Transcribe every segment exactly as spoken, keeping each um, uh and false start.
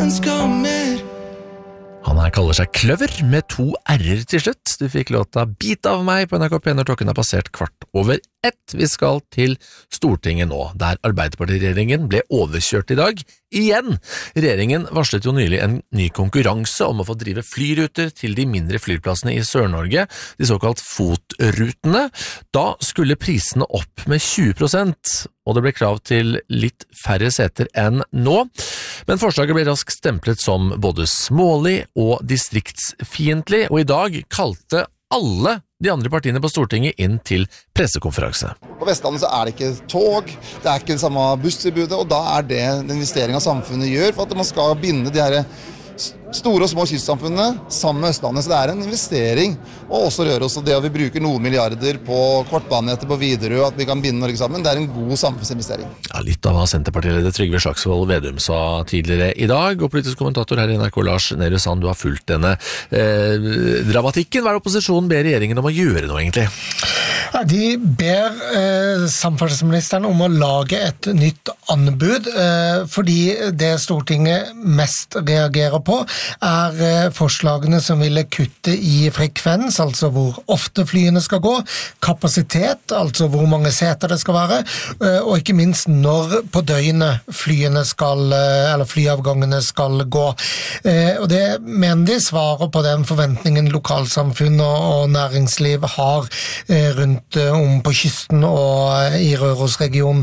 Han her kaller seg Kløver med to R-er til slutt. Du fikk låta Bit av meg på N R K P når klokken har passert kvart over ett. Vi skal til Stortinget nå, der Arbeiderparti-regjeringen ble overkjørt i dag. Igjen! Regjeringen varslet jo nylig en ny konkurranse om å få drive flyruter til de mindre flyplassene i Sør-Norge, de såkalt FOT-rutene. Da skulle prisene opp med tjue prosent, og det ble krav til litt færre seter enn nå. Men forslaget ble raskt stemplet som både smålig og distriktsfiendtlig, og i dag kalte alle de andre partiene på Stortinget inn til pressekonferanse. På Vestlandet så er det ikke tog, det er ikke det samme busstilbudet, og da er det den investeringen samfunnet gjør for at man skal binde de her store og små kystsamfunnene sammen med Østlandet. Så det er en investering, og også Røros, og det at vi bruker noen milliarder på kortbanenettet på Widerøe, at vi kan binde Norge sammen, det er en god samfunnsinvestering. Ja, litt av hva Senterpartileder Trygve Slagsvold Vedum sa tidligere i dag, og politisk kommentator her i N R K Lars Nehru Sand, du har fulgt denne eh, dramatikken. Hva er opposisjonen ber regjeringen om å gjøre nå egentlig? Ja, de ber eh, samferdselsministeren om å lage et nytt anbud, eh, fordi det Stortinget mest reagerer på er eh, forslagene som ville kutte i frekvens, altså hvor ofte flyene skal gå, kapasitet, altså hvor mange seter det skal være, eh, og ikke minst når på døgnet flyene skal, eh, eller flyavgangene skal gå. Eh, og det mener de svarer på den forventningen lokalsamfunn og, og næringsliv har eh, rundt om på kysten og i Rørosregionen.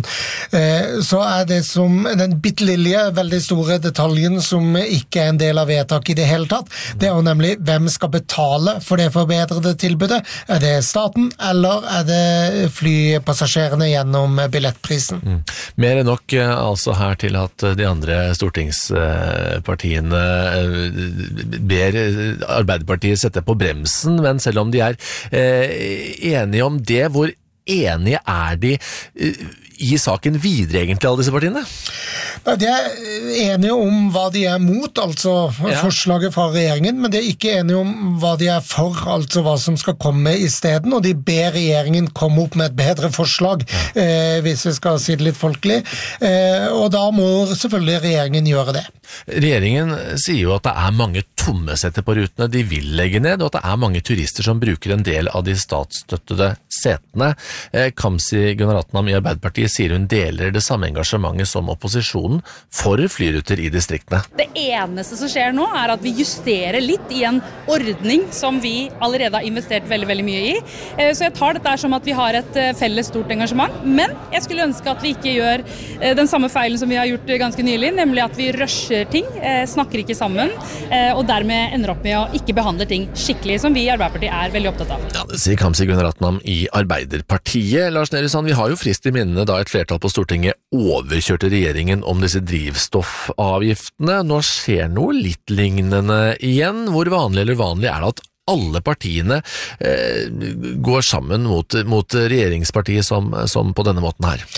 Så er det som den bittelille, veldig store detaljen som ikke er en del av vedtaket i det hele tatt, det er jo nemlig hvem skal betale for det forbedrede tilbudet. Er det staten, eller er det flypassasjerene gjennom billettprisen? Mm. Mer enn nok altså her til at de andre stortingspartiene ber Arbeiderpartiet sette på bremsen, men selv om de er enige om det, hvor enige er de i saken videre egentlig, alle disse partiene? De er enige om hva de er mot, altså ja. Forslaget fra regjeringen, men de er ikke enige om hva de er for, altså hva som skal komme i stedet, og de ber regjeringen komme opp med et bedre forslag, ja. eh, hvis vi skal si det litt folkelig, eh, og da må selvfølgelig regjeringen gjøre det. Regjeringen sier jo at det er mange tomme setter på rutene de vil legge ned, og at det er mange turister som bruker en del av de statsstøttede setene. Eh, Kamzy Gunaratnam i Arbeiderpartiet sier hun deler det samme engasjementet som opposisjonen for flyruter i distriktene. Det eneste som skjer nå er at vi justerer litt i en ordning som vi allerede har investert veldig, veldig mye i. Så jeg tar dette som at vi har et felles stort engasjement, men jeg skulle ønske at vi ikke gjør den samme feilen som vi har gjort ganske nylig, nemlig at vi rusher ting, snakker ikke sammen, og dermed ender opp med å ikke behandle ting skikkelig, som vi i Arbeiderpartiet er veldig opptatt av. Ja, det sier Kamzy Gunaratnam i Arbeiderpartiet. Lars Nehru Sand, vi har jo frist i minnene da et flertall på Stortinget overkjørte regjeringen om disse drivstoffavgiftene. Nå skjer noe litt lignende igjen. Hvor vanlig eller vanlig er det at alle partiene eh, går sammen mot, mot regjeringspartiet som, som på denne måten her?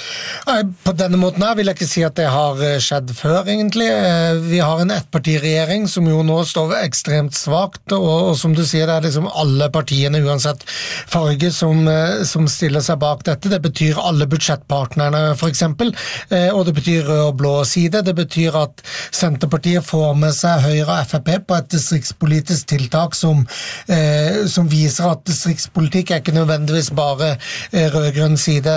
På denne måten her vil jeg ikke si at det har skjedd før, egentlig. Vi har en ettpartiregjering som jo nå står ekstremt svagt, og, og som du sier, det er liksom alle partiene, uansett farge, som, som stiller seg bak dette. Det betyr alle budsjettpartnerne, for eksempel, og det betyr rød og blå side. Det betyr at Senterpartiet får med seg Høyre og F P på et distriktspolitisk tiltak som Eh, som viser at distriktspolitikk er ikke nødvendigvis bare eh, rød-grønn side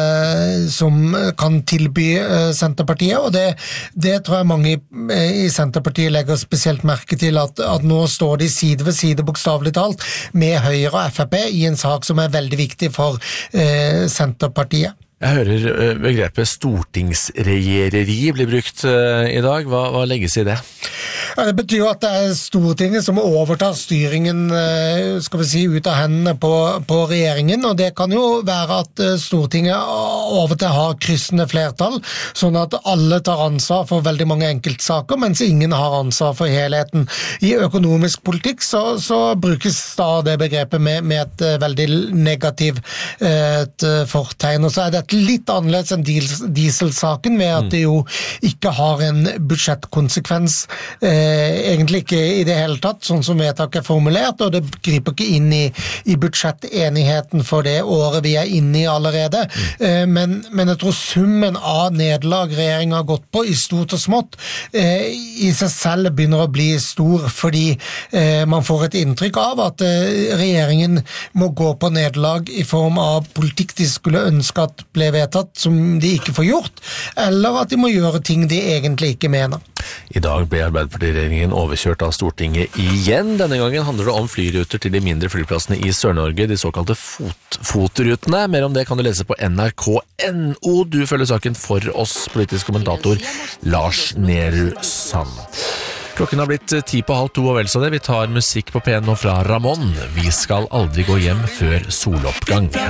som kan tilby eh, Senterpartiet, og det, det tror jeg mange eh, i Senterpartiet legger spesielt merke til, at, at nå står de side ved side, bokstavelig talt, med Høyre og F P i en sak som er veldig viktig for eh, Senterpartiet. Jeg hører begrepet stortingsregjereri blir brukt i dag. Hva, hva legges i det? Ja, det betyr jo at det er Stortinget som overtar styringen, skal vi si, ut av hendene på, på regjeringen, og det kan jo være at Stortinget over til har kryssende flertall, sånn at alle tar ansvar for veldig mange enkeltsaker, mens ingen har ansvar for helheten. I økonomisk politikk så, så brukes da det begrepet med, med et veldig negativ et fortegn, og så er det litt annerledes enn dieselsaken, med at det jo ikke har en budsjettkonsekvens eh, eh, egentlig ikke i det hele tatt, sånn som vedtaket er formulert, og det griper ikke inn i, i budsjettenigheten for det året vi er inne i allerede. Mm. Eh, men, men jeg tror summen av nederlag regjeringen har gått på i stort og smått, eh, i seg selv begynner å bli stor, fordi eh, man får et inntrykk av at eh, regjeringen må gå på nederlag i form av politikk de skulle ønske at ble vedtatt, som de ikke får gjort, eller at de må gjøre ting de egentlig ikke mener. I dag ble Arbeiderpartiregjeringen overkjørt av Stortinget igjen. Denne gangen handler det om flyruter til de mindre flyplassene i Sør-Norge, de såkalte fot, fotrutene. Mer om det kan du lese på N R K punktum N O. Du følger saken for oss, politisk kommentator Lars Nehru Sand. Klokken har blitt ti på halv to og vel så det. Vi tar musikk på P N nå fra Ramón. Vi skal aldri gå hjem før soloppgang.